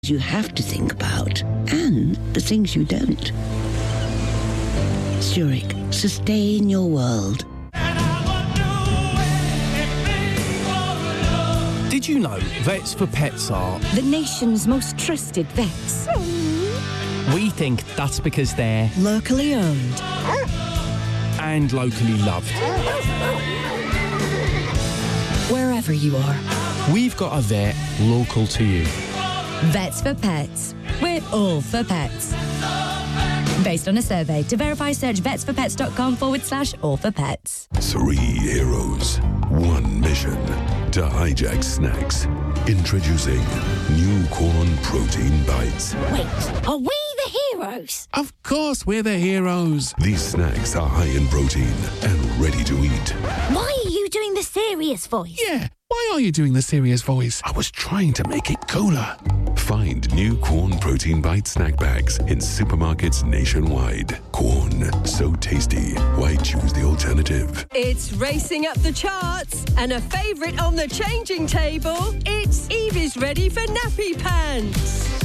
you have to think about and the things you don't. Zurich, sustain your world. Did you know Vets for Pets are the nation's most trusted vets? We think that's because they're Locally owned and locally loved. wherever you are. We've got a vet local to you. Vets for Pets. We're all for pets. Based on a survey. To verify, search vetsforpets.com/all for pets. 3 heroes, 1 mission to hijack snacks. Introducing new corn protein bites. Wait, are we the heroes? Of course we're the heroes. These snacks are high in protein and ready to eat. Why are you doing the serious voice? Yeah, why are you doing the serious voice? I was trying to make it cooler. Find new Corn Protein Bite snack bags in supermarkets nationwide. Corn, so tasty. Why choose the alternative? It's racing up the charts and a favourite on the changing table. It's Evie's ready for nappy pants.